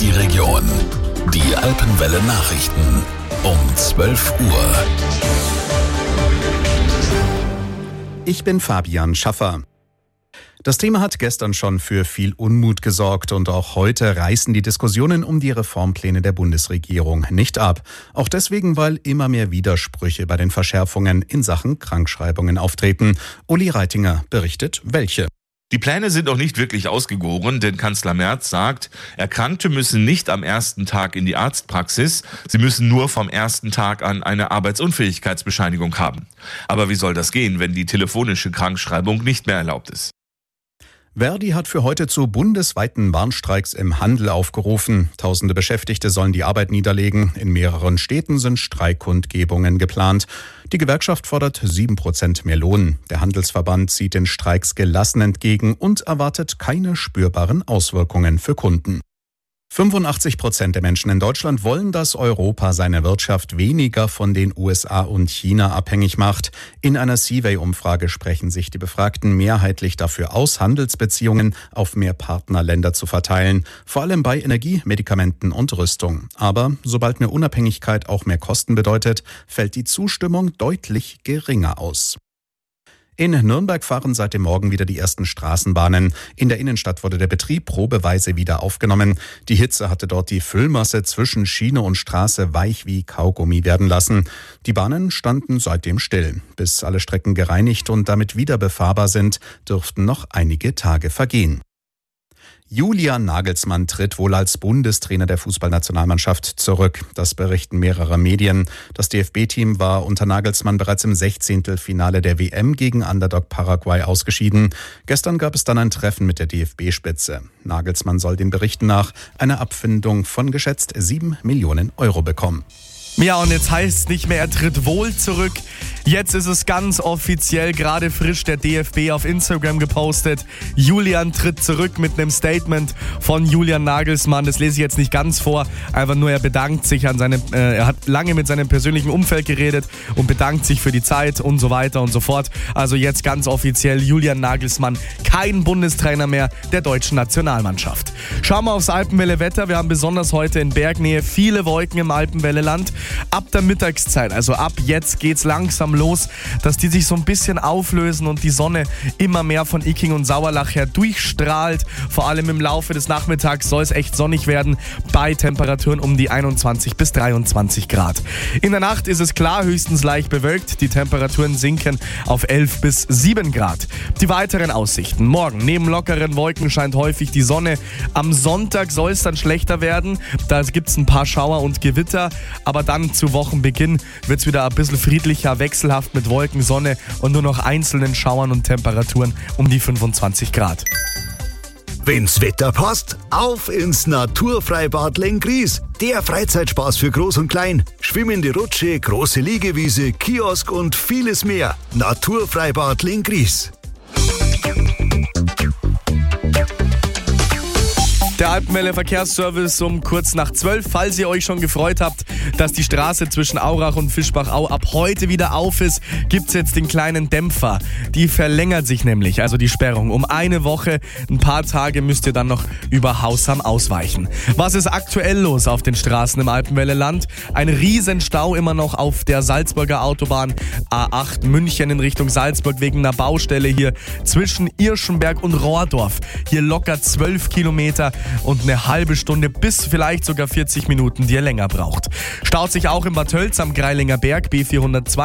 die Region. Die Alpenwelle Nachrichten um 12 Uhr. Ich bin Fabian Schaffer. Das Thema hat gestern schon für viel Unmut gesorgt und auch heute reißen die Diskussionen um die Reformpläne der Bundesregierung nicht ab. Auch deswegen, weil immer mehr Widersprüche bei den Verschärfungen in Sachen Krankschreibungen auftreten. Uli Reitinger berichtet, welche. Die Pläne sind noch nicht wirklich ausgegoren, denn Kanzler Merz sagt, Erkrankte müssen nicht am ersten Tag in die Arztpraxis, sie müssen nur vom ersten Tag an eine Arbeitsunfähigkeitsbescheinigung haben. Aber wie soll das gehen, wenn die telefonische Krankschreibung nicht mehr erlaubt ist? Verdi hat für heute zu bundesweiten Warnstreiks im Handel aufgerufen. Tausende Beschäftigte sollen die Arbeit niederlegen. In mehreren Städten sind Streikkundgebungen geplant. Die Gewerkschaft fordert 7% mehr Lohn. Der Handelsverband sieht den Streiks gelassen entgegen und erwartet keine spürbaren Auswirkungen für Kunden. 85% der Menschen in Deutschland wollen, dass Europa seine Wirtschaft weniger von den USA und China abhängig macht. In einer Seaway-Umfrage sprechen sich die Befragten mehrheitlich dafür aus, Handelsbeziehungen auf mehr Partnerländer zu verteilen, vor allem bei Energie, Medikamenten und Rüstung. Aber sobald mehr Unabhängigkeit auch mehr Kosten bedeutet, fällt die Zustimmung deutlich geringer aus. In Nürnberg fahren seit dem Morgen wieder die ersten Straßenbahnen. In der Innenstadt wurde der Betrieb probeweise wieder aufgenommen. Die Hitze hatte dort die Füllmasse zwischen Schiene und Straße weich wie Kaugummi werden lassen. Die Bahnen standen seitdem still. Bis alle Strecken gereinigt und damit wieder befahrbar sind, dürften noch einige Tage vergehen. Julian Nagelsmann tritt wohl als Bundestrainer der Fußballnationalmannschaft zurück. Das berichten mehrere Medien. Das DFB-Team war unter Nagelsmann bereits im 16. Finale der WM gegen Underdog Paraguay ausgeschieden. Gestern gab es dann ein Treffen mit der DFB-Spitze. Nagelsmann soll den Berichten nach eine Abfindung von geschätzt 7 Millionen Euro bekommen. Ja, und jetzt heißt es nicht mehr, er tritt wohl zurück. Jetzt ist es ganz offiziell, gerade frisch der DFB auf Instagram gepostet. Julian tritt zurück mit einem Statement von Julian Nagelsmann. Das lese ich jetzt nicht ganz vor, einfach nur er bedankt sich er hat lange mit seinem persönlichen Umfeld geredet und bedankt sich für die Zeit und so weiter und so fort. Also jetzt ganz offiziell Julian Nagelsmann, kein Bundestrainer mehr der deutschen Nationalmannschaft. Schauen wir aufs Alpenwelle-Wetter. Wir haben besonders heute in Bergnähe viele Wolken im Alpenwelle-Land. Ab der Mittagszeit, also ab jetzt geht's langsam los, dass die sich so ein bisschen auflösen und die Sonne immer mehr von Icking und Sauerlach her durchstrahlt. Vor allem im Laufe des Nachmittags soll es echt sonnig werden bei Temperaturen um die 21 bis 23 Grad. In der Nacht ist es klar, höchstens leicht bewölkt. Die Temperaturen sinken auf 11 bis 7 Grad. Die weiteren Aussichten. Morgen neben lockeren Wolken scheint häufig die Sonne. Am Sonntag soll es dann schlechter werden. Da gibt es ein paar Schauer und Gewitter, aber dann zu Wochenbeginn wird es wieder ein bisschen friedlicher, wechselhaft mit Wolken, Sonne und nur noch einzelnen Schauern und Temperaturen um die 25 Grad. Wenn's Wetter passt, auf ins Naturfreibad Lenggries. Der Freizeitspaß für Groß und Klein. Schwimmende Rutsche, große Liegewiese, Kiosk und vieles mehr. Naturfreibad Lenggries. Der Alpenwelle Verkehrsservice um kurz nach 12. Falls ihr euch schon gefreut habt, dass die Straße zwischen Aurach und Fischbachau ab heute wieder auf ist, gibt's jetzt den kleinen Dämpfer. Die verlängert sich nämlich, also die Sperrung, um eine Woche. Ein paar Tage müsst ihr dann noch über Hausham ausweichen. Was ist aktuell los auf den Straßen im Alpenwelle-Land? Ein Riesenstau immer noch auf der Salzburger Autobahn A8 München in Richtung Salzburg wegen einer Baustelle hier zwischen Irschenberg und Rohrdorf. Hier locker 12 Kilometer und eine halbe Stunde bis vielleicht sogar 40 Minuten, die ihr länger braucht. Staut sich auch in Bad Tölz am Greilinger Berg B402.